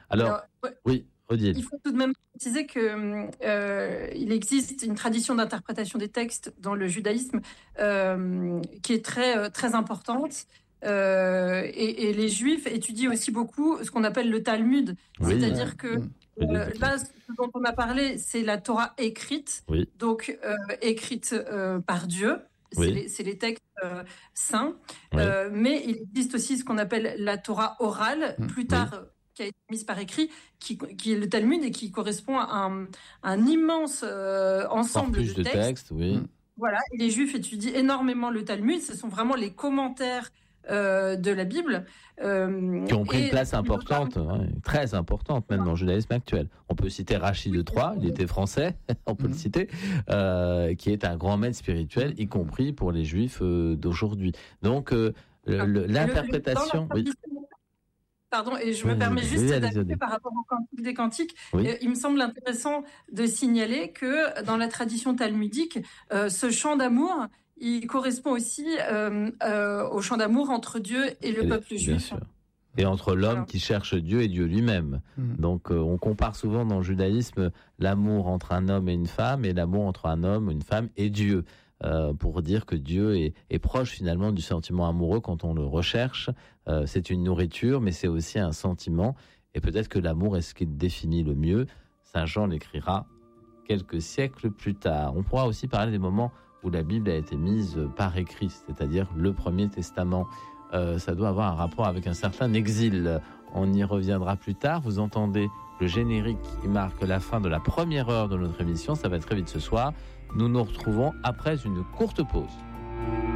Alors, oui, Odile. Il faut tout de même préciser que il existe une tradition d'interprétation des textes dans le judaïsme qui est très très importante. Et les Juifs étudient aussi beaucoup ce qu'on appelle le Talmud, c'est-à-dire que là, ce dont on a parlé, c'est la Torah écrite, donc écrite par Dieu. C'est les textes saints, mais il existe aussi ce qu'on appelle la Torah orale, plus tard qui a été mise par écrit, qui est le Talmud et qui correspond à un immense ensemble de textes. Voilà, et les Juifs étudient énormément le Talmud. Ce sont vraiment les commentaires de la Bible. Qui ont pris une place importante, très importante même dans le judaïsme actuel. On peut citer Rachid de Troyes, il était français, on peut le citer, qui est un grand maître spirituel, y compris pour les Juifs d'aujourd'hui. Donc, l'interprétation... Pardon, et je me permets juste d'ajouter par rapport au Cantique des Cantiques. Il me semble intéressant de signaler que dans la tradition talmudique, ce chant d'amour, il correspond aussi au chant d'amour entre Dieu et le peuple juif. Bien sûr. Et entre l'homme qui cherche Dieu et Dieu lui-même. Donc on compare souvent dans le judaïsme l'amour entre un homme et une femme et l'amour entre un homme, une femme et Dieu. Pour dire que Dieu est proche finalement du sentiment amoureux quand on le recherche. C'est une nourriture, mais c'est aussi un sentiment. Et peut-être que l'amour est ce qui définit le mieux. Saint Jean l'écrira quelques siècles plus tard. On pourra aussi parler des moments où la Bible a été mise par écrit, c'est-à-dire le Premier Testament. Ça doit avoir un rapport avec un certain exil. On y reviendra plus tard. Vous entendez le générique qui marque la fin de la première heure de notre émission. Ça va très vite ce soir. Nous nous retrouvons après une courte pause.